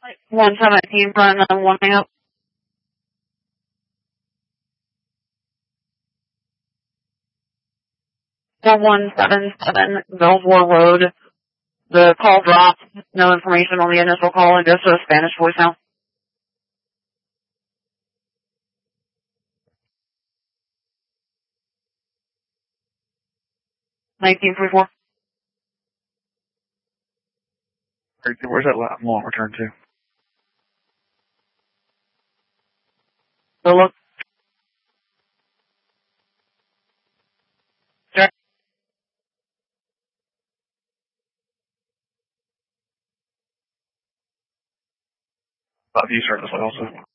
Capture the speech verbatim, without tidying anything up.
one seventeen, front and one up. four one seven seven, Belvoir Road. The call dropped. No information on the initial call. It goes to a Spanish voicemail. nineteen forty-four. Where's that long return to? So look. About view service also.